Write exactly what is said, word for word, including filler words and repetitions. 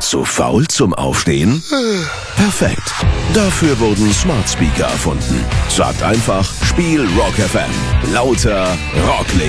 Zu faul zum Aufstehen? Perfekt. Dafür wurden Smart Speaker erfunden. Sagt einfach, Spiel Rock F M. Lauter Rocklied.